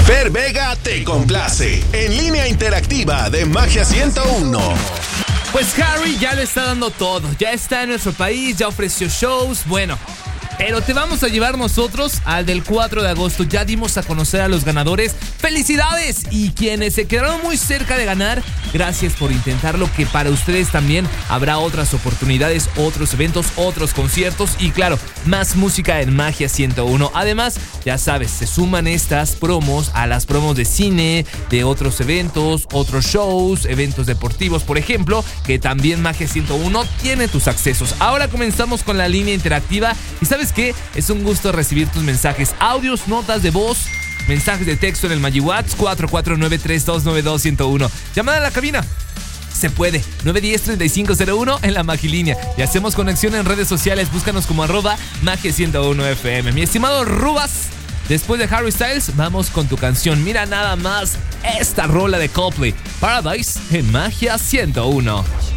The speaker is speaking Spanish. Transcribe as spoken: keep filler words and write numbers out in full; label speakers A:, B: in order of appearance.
A: Fer Vega te complace en línea interactiva de Magia ciento uno.
B: Pues Harry ya le está dando todo, ya está en nuestro país, ya ofreció shows, bueno, pero te vamos a llevar nosotros al del cuatro de agosto. Ya dimos a conocer a los ganadores. ¡Felicidades! Y quienes se quedaron muy cerca de ganar, gracias por intentarlo, que para ustedes también habrá otras oportunidades, otros eventos, otros conciertos y claro, más música en Magia ciento uno. Además, ya sabes, se suman estas promos a las promos de cine, de otros eventos, otros shows, eventos deportivos, por ejemplo, que también Magia ciento uno tiene tus accesos. Ahora comenzamos con la línea interactiva y ¿sabes qué? Es un gusto recibir tus mensajes, audios, notas de voz, mensajes de texto en el MagiWhat's cuatro cuatro nueve tres dos nueve dos uno cero uno. Llamada a la cabina. Se puede. nueve uno cero, tres cinco cero uno en la Magilínea. Y hacemos conexión en redes sociales. Búscanos como arroba Magia ciento uno F M. Mi estimado Rubas, después de Harry Styles, vamos con tu canción. Mira nada más esta rola de Coldplay, Paradise en Magia ciento uno.